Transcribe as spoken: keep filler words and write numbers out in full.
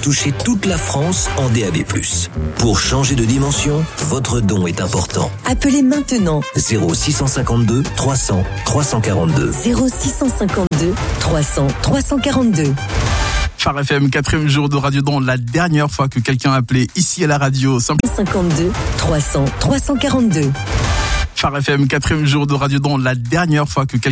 toucher toute la France en D A B plus. Pour changer de dimension, votre don est important. Appelez maintenant zéro six cent cinquante-deux trois cents trois cent quarante-deux. zéro six cent cinquante-deux trois cents trois cent quarante-deux. Phare F M, quatrième jour de Radio Don, la dernière fois que quelqu'un a appelé ici à la radio. cinquante-deux trois cents trois cent quarante-deux. Phare F M, quatrième jour de Radio Don, la dernière fois que quelqu'un